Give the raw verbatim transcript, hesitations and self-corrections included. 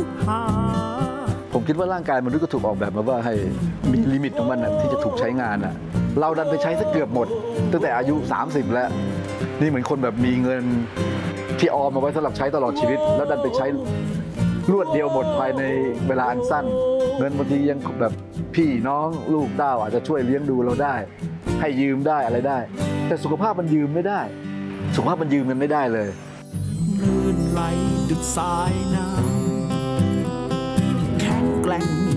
กหาผมคิดว่าร่างกายมนุษย์ก็ถูกออกแบบมาว่าให้มีลิมิตของมันนะที่จะถูกใช้งานอ่ะเราดันไปใช้สักเกือบหมดตั้งแต่อายุสามสิบแล้วนี่เหมือนคนแบบมีเงินที่ออมมาไว้สำหรับใช้ตลอดชีวิตแล้วดันไปใช้รวดเดียวหมดภายในเวลาอันสั้นเงินบางทียังแบบพี่น้องลูกเต้าอาจจะช่วยเลี้ยงดูเราได้ให้ยืมได้อะไรได้แต่สุขภาพมันยืมไม่ได้สุขภาพมันยืมมันไม่ได้เลยลื่นไหลดุจสายน้ำแข็งแกร่ง